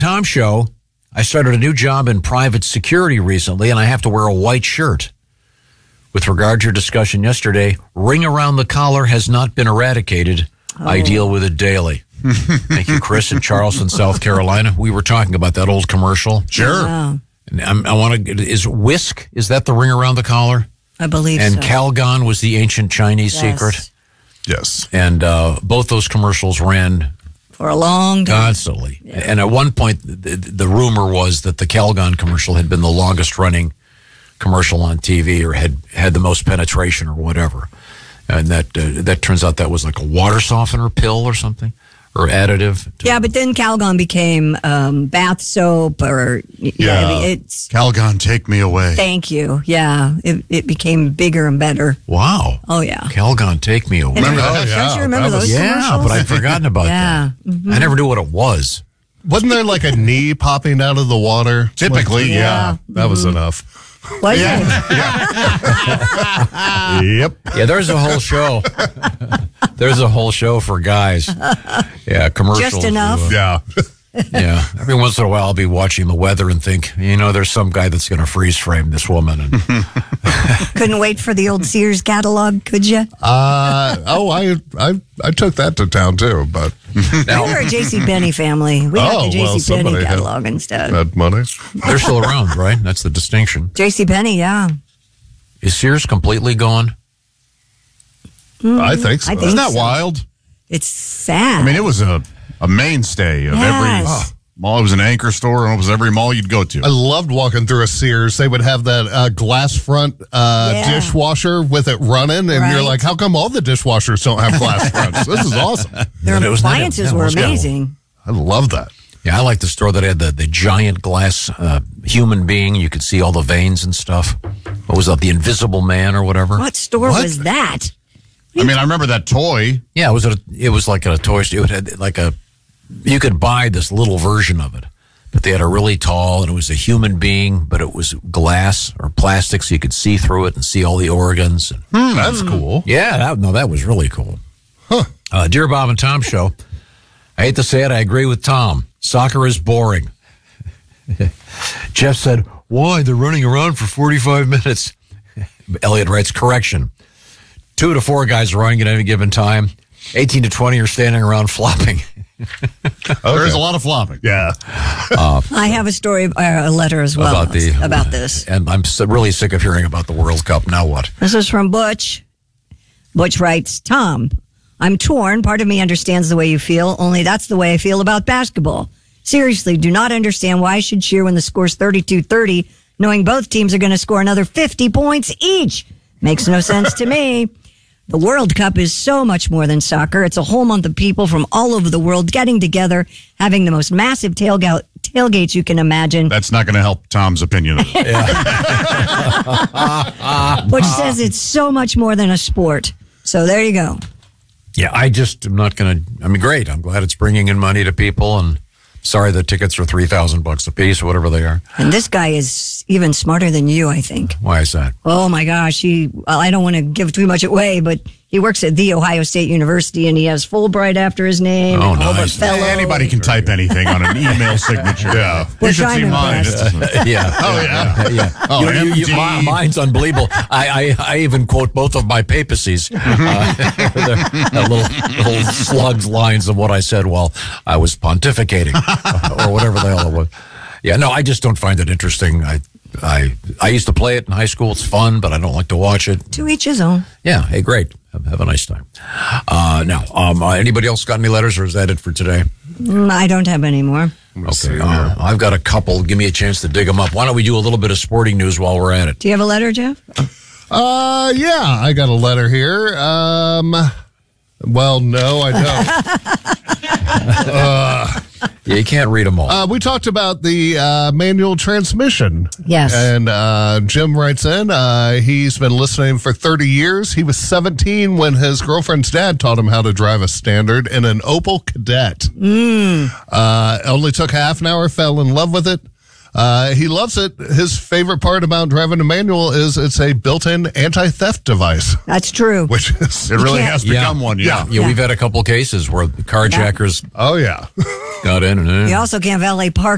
Tom Show. I started a new job in private security recently, and I have to wear a white shirt. With regard to your discussion yesterday, ring around the collar has not been eradicated. I deal with it daily. Thank you, Chris, in Charleston, South Carolina. We were talking about that old commercial. Sure. Yeah, And I want to. Is whisk? Is that the ring around the collar? I believe And so. Calgon was the ancient Chinese Yes. secret. Yes. And both those commercials ran For a long time. constantly. Yeah. And at one point, the rumor was that the Calgon commercial had been the longest running commercial on TV, or had the most penetration or whatever. And that turns out that was like a water softener pill or something, or additive. Yeah, but then Calgon became bath soap, or it's. Calgon, take me away. Thank you. Yeah, it became bigger and better. Wow. Oh yeah. Calgon, take me away. Remember Don't that? Don't you remember those Yeah, commercials? but I'd forgotten about Yeah. that. Mhm. I never knew what it was. Wasn't there like a knee popping out of the water? Typically, Yeah. That was enough. Was it? Yep. Yeah, there's a whole show. There's a whole show for guys. Yeah, commercials. Just enough? Yeah. Yeah. Every once in a while, I'll be watching the weather and think, there's some guy that's going to freeze frame this woman. And Couldn't wait for the old Sears catalog, could you? I took that to town too, but We were a J.C. Penney family. We had the J.C. Penney somebody catalog instead. had money. they're still around, right? That's the distinction. J.C. Penney, yeah. Is Sears completely gone? I think so. I think Isn't that so. wild? It's sad. I mean, it was a mainstay of Yes. every mall. It was an anchor store, and it was every mall you'd go to. I loved walking through a Sears. They would have that glass front dishwasher with it running, and you're Right. like, how come all the dishwashers don't have glass fronts? This is awesome. Their And it was not- appliances yeah, it were was good. amazing. I love that. Yeah, I like the store that had the giant glass human being. You could see all the veins and stuff. What was that, the Invisible Man or whatever? What store What? was that? I mean, I remember that toy. Yeah, it was like a toy store. It had like you could buy this little version of it, but they had a really tall, and it was a human being, but it was glass or plastic, so you could see through it and see all the organs. And, That's cool. yeah, that was really cool. Huh. Dear Bob and Tom Show, I hate to say it, I agree with Tom. Soccer is boring. Jeff said, why? They're running around for 45 minutes. Elliot writes, correction. 2 to 4 guys are running at any given time. 18 to 20 are standing around flopping. There is a lot of flopping. Yeah. I have a story, a letter as well about this. And I'm really sick of hearing about the World Cup. Now what? This is from Butch. Butch writes, Tom, I'm torn. Part of me understands the way you feel, only that's the way I feel about basketball. Seriously, do not understand why I should cheer when the score's 32-30, knowing both teams are going to score another 50 points each. Makes no sense to me. The World Cup is so much more than soccer. It's a whole month of people from all over the world getting together, having the most massive tailgates you can imagine. That's not going to help Tom's opinion of it. Butch says it's so much more than a sport. So there you go. Yeah, I just am not going to. I mean, great. I'm glad it's bringing in money to people, and sorry the tickets are $3,000 a piece or whatever they are. And this guy is even smarter than you, I think. Why is that? Oh my gosh, I don't want to give too much away, but he works at The Ohio State University and he has Fulbright after his name. Oh, and Hobart nice. Fellow. Anybody can type anything on an email signature. Yeah. We're You should trying see to mine. invest. It's- Yeah. Oh, yeah. Yeah. Oh, MD. Mine's unbelievable. I even quote both of my papacies. Little slugs lines of what I said while I was pontificating or whatever the hell it was. Yeah, no, I just don't find it interesting. I used to play it in high school. It's fun, but I don't like to watch it. To each his own. Yeah, hey, great. Have a nice time. Now, anybody else got any letters, or is that it for today? I don't have any more. Okay, I've got a couple. Give me a chance to dig them up. Why don't we do a little bit of sporting news while we're at it? Do you have a letter, Jeff? Yeah, I got a letter here. Well, no, I don't. Yeah, you can't read them all. We talked about the manual transmission. Yes. And Jim writes in, he's been listening for 30 years. He was 17 when his girlfriend's dad taught him how to drive a Standard in an Opel Kadett. Only took half an hour, fell in love with it. He loves it. His favorite part about driving a manual is it's a built-in anti-theft device, That's true. which is It really can't- has become one, yeah. Yeah, we've had a couple cases where the carjackers oh yeah. got in. And You also can't valet park